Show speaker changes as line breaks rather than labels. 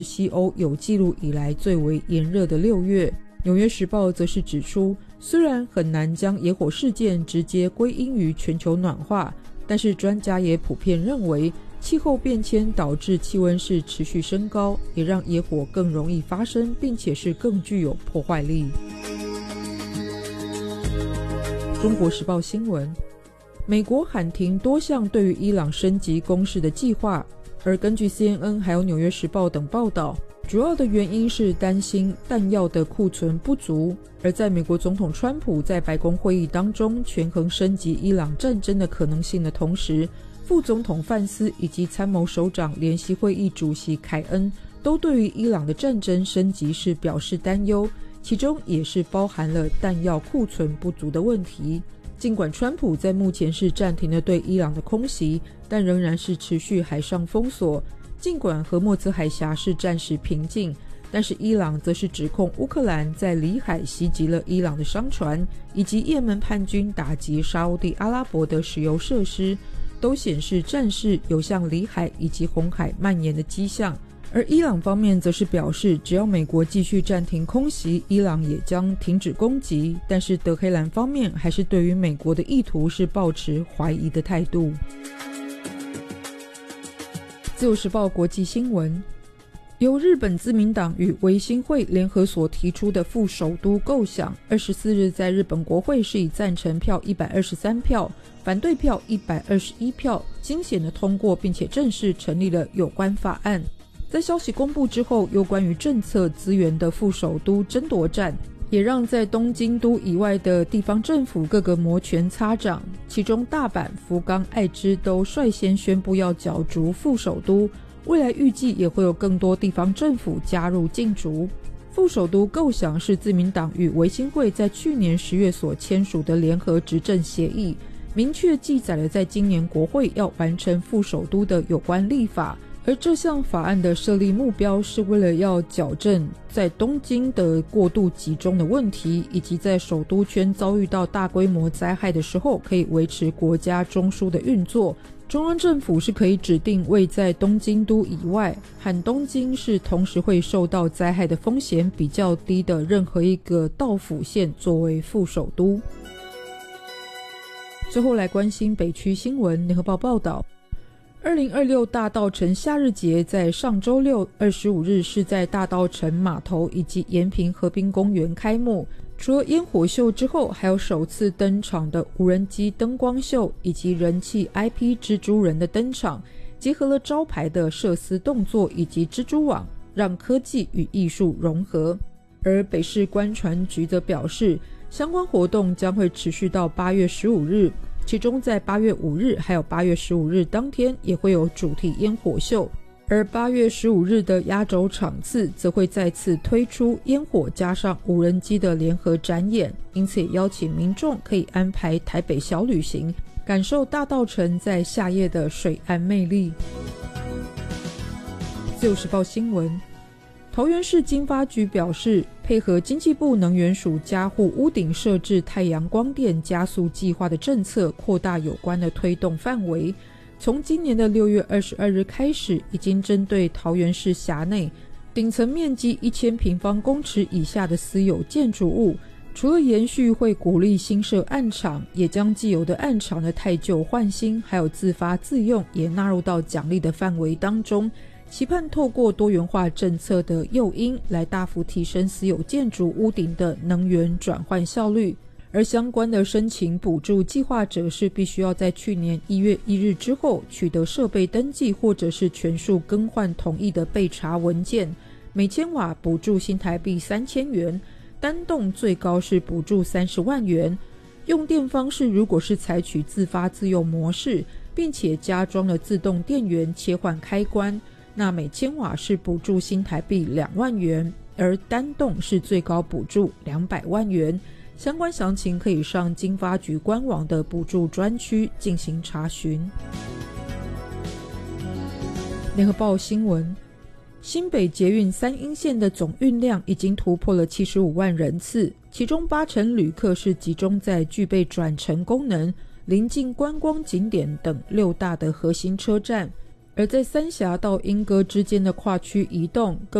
西欧有记录以来最为炎热的6月。纽约时报则是指出，虽然很难将野火事件直接归因于全球暖化，但是专家也普遍认为，气候变迁导致气温是持续升高，也让野火更容易发生，并且是更具有破坏力。中国时报新闻，美国喊停多项对于伊朗升级攻势的计划，而根据 CNN 还有纽约时报等报道，主要的原因是担心弹药的库存不足。而在美国总统川普在白宫会议当中权衡升级伊朗战争的可能性的同时，副总统范斯以及参谋首长联席会议主席凯恩都对于伊朗的战争升级是表示担忧，其中也是包含了弹药库存不足的问题。尽管川普在目前是暂停了对伊朗的空袭，但仍然是持续海上封锁。尽管荷默兹海峡是暂时平静，但是伊朗则是指控乌克兰在里海袭击了伊朗的商船，以及也门叛军打击沙烏地阿拉伯的石油设施，都显示战事有向里海以及红海蔓延的迹象。而伊朗方面则是表示，只要美国继续暂停空袭，伊朗也将停止攻击，但是德黑兰方面还是对于美国的意图是抱持怀疑的态度。自由时报国际新闻，由日本自民党与维新会联合所提出的副首都构想，24日在日本国会是以赞成票123票、反对票121票惊险的通过，并且正式成立了有关法案。在消息公布之后，有关于政策资源的副首都争夺战也让在东京都以外的地方政府各个摩拳擦掌，其中大阪、福冈、爱知都率先宣布要角逐副首都，未来预计也会有更多地方政府加入竞逐。副首都构想是自民党与维新会在去年10月所签署的联合执政协议，明确记载了在今年国会要完成副首都的有关立法。而这项法案的设立目标是为了要矫正在东京的过度集中的问题，以及在首都圈遭遇到大规模灾害的时候可以维持国家中枢的运作。中央政府是可以指定位在东京都以外和东京是同时会受到灾害的风险比较低的任何一个道府县作为副首都。最后来关心北区新闻，联合报报道2026大稻埕夏日节在上周六25日是在大稻埕码头以及延平河滨公园开幕。除了烟火秀之后，还有首次登场的无人机灯光秀以及人气 IP 蜘蛛人的登场，结合了招牌的射丝动作以及蜘蛛网，让科技与艺术融合。而北市观传局则表示，相关活动将会持续到8月15日，其中在8月5日还有8月15日当天也会有主题烟火秀，而8月15日的压轴场次则会再次推出烟火加上无人机的联合展演，因此也邀请民众可以安排台北小旅行，感受大稻埕在夏夜的水岸魅力。自由时报新闻，桃园市经发局表示，配合经济部能源署家户屋顶设置太阳光电加速计划的政策，扩大有关的推动范围。从今年的6月22日开始，已经针对桃园市辖内顶层面积1000平方公尺以下的私有建筑物，除了延续会鼓励新设案场，也将既有的案场的汰旧换新还有自发自用也纳入到奖励的范围当中，期盼透过多元化政策的诱因来大幅提升私有建筑屋顶的能源转换效率。而相关的申请补助计划者是必须要在去年1月1日之后取得设备登记或者是全数更换同意的备查文件，每千瓦补助新台币3000元，单栋最高是补助30万元。用电方式如果是采取自发自用模式，并且加装了自动电源切换开关，那每千瓦是补助新台币2万元，而单栋是最高补助200万元。相关详情可以上经发局官网的补助专区进行查询。联合报新闻，新北捷运3鶯线的总运量已经突破了75万人次，其中80%旅客是集中在具备转乘功能、临近观光景点等6大的核心车站。 而在三峡到莺歌之间的跨区移动更